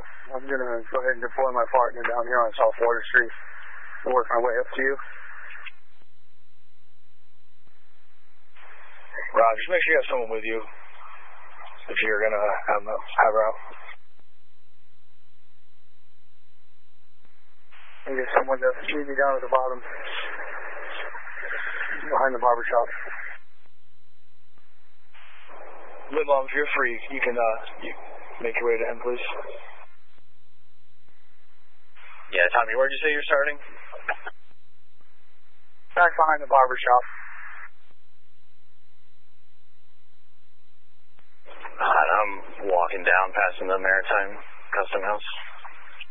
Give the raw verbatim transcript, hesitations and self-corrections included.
I'm going to go ahead and deploy my partner down here on South Water Street and work my way up to you. Roger, just make sure you have someone with you if you're going to have, have her out. And get someone to meet me down at the bottom behind the barber shop. Limbaum, if you're free, you can uh, you make your way to him, please. Yeah, Tommy, where'd you say you're starting? Back behind the barber shop. Uh, I'm walking down past the Maritime Custom House.